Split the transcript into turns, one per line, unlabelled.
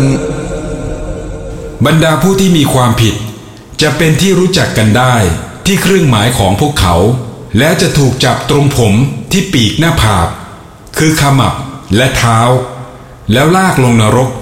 บรรดาผู้ที่มีความผิดจะเป็นที่รู้จักกันได้ที่เครื่องหมายของพวกเขาและจะถูกจับตรงผมที่ปีกหน้าผากคือขมับและเท้าแล้วลากลงนรก